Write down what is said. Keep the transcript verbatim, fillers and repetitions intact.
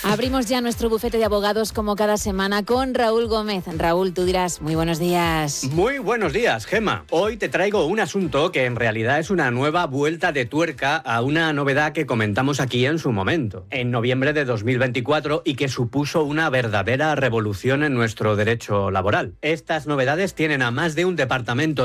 Abrimos ya nuestro bufete de abogados como cada semana con Raúl Gómez. Raúl, tú dirás, muy buenos días. Muy buenos días, Gema. Hoy te traigo un asunto que en realidad es una nueva vuelta de tuerca a una novedad que comentamos aquí en su momento, en noviembre de dos mil veinticuatro, y que supuso una verdadera revolución en nuestro derecho laboral. Estas novedades tienen a más de un departamento